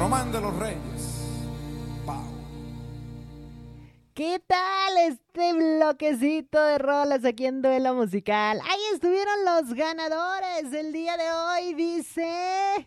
Román de los Reyes. Pau. ¿Qué tal este bloquecito de rolas aquí en Duelo Musical? Ahí estuvieron los ganadores del día de hoy, dice...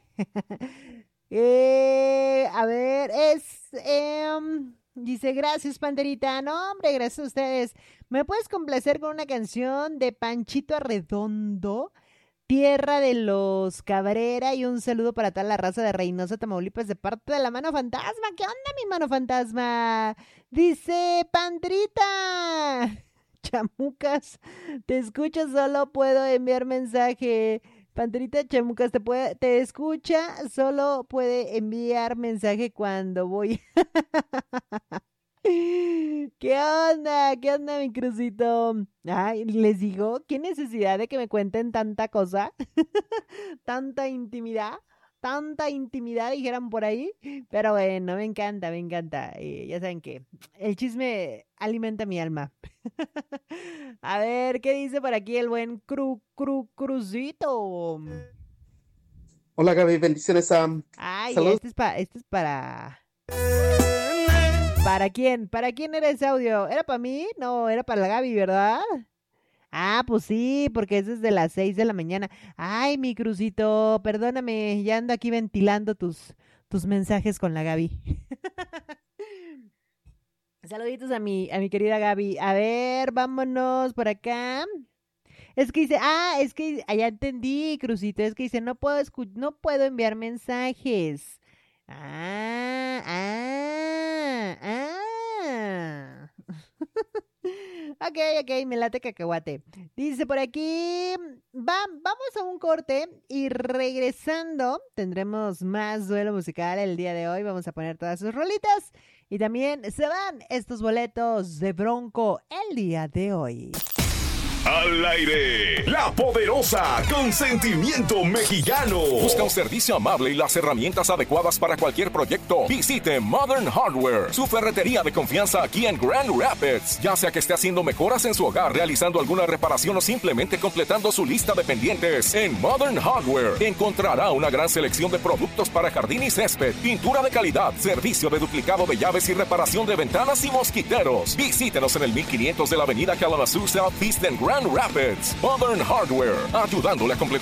a ver, dice, gracias Panterita. No, hombre, gracias a ustedes. ¿Me puedes complacer con una canción de Panchito Arredondo? Tierra de los Cabrera, y un saludo para toda la raza de Reynosa, Tamaulipas, de parte de la Mano Fantasma. ¿Qué onda, mi Mano Fantasma? Dice Pandrita. Chamucas, te escucho, solo puedo enviar mensaje. Pandrita Chamucas, te escucha, solo puede enviar mensaje cuando voy. ¿Qué onda? ¿Qué onda, mi crucito? Ay, les digo, ¿qué necesidad de que me cuenten tanta cosa? Tanta intimidad, dijeran por ahí. Pero bueno, me encanta, me encanta. Ya saben que el chisme alimenta mi alma. A ver, ¿qué dice por aquí el buen Crucito? Hola Gaby, bendiciones. Ay, Saludos. este es para... ¿Para quién? ¿Para quién era ese audio? ¿Era para mí? No, era para la Gaby, ¿verdad? Ah, pues sí, porque es desde las 6 de la mañana. Ay, mi Crucito, perdóname, ya ando aquí ventilando tus mensajes con la Gaby. Saluditos a mi querida Gaby. A ver, vámonos por acá. Es que dice, es que ya entendí, Crucito, es que dice, no puedo enviar mensajes. Ok, me late cacahuate. Dice por aquí, vamos a un corte y regresando tendremos más duelo musical el día de hoy. Vamos a poner todas sus rolitas y también se van estos boletos de Bronco el día de hoy. Al aire, la poderosa Consentimiento Mexicano. Busca un servicio amable y las herramientas adecuadas para cualquier proyecto. Visite Modern Hardware, su ferretería de confianza aquí en Grand Rapids. Ya sea que esté haciendo mejoras en su hogar, realizando alguna reparación o simplemente completando su lista de pendientes, en Modern Hardware encontrará una gran selección de productos para jardín y césped, pintura de calidad, servicio de duplicado de llaves y reparación de ventanas y mosquiteros. Visítenos en el 1500 de la avenida Kalamazoo Southeast en Grand Rapids. Modern Hardware, ayudándole a completar